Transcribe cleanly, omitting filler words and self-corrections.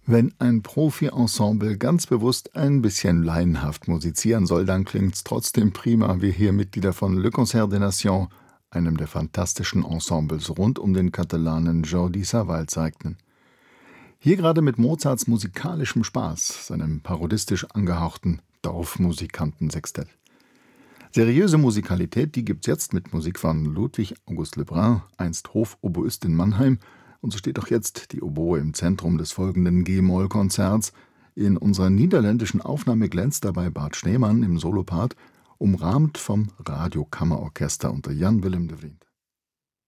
Wenn ein Profi-Ensemble ganz bewusst ein bisschen laienhaft musizieren soll, dann klingt's trotzdem prima, wie hier Mitglieder von Le Concert des Nations, einem der fantastischen Ensembles rund um den Katalanen Jordi Savall, zeigten. Hier gerade mit Mozarts musikalischem Spaß, seinem parodistisch angehauchten Dorfmusikantensextett. Seriöse Musikalität, die gibt's jetzt mit Musik von Ludwig August Lebrun, einst Hofoboist in Mannheim, und so steht auch jetzt die Oboe im Zentrum des folgenden G-Moll-Konzerts. In unserer niederländischen Aufnahme glänzt dabei Bart Schneemann im Solopart, umrahmt vom Radiokammerorchester unter Jan Willem de Vriend.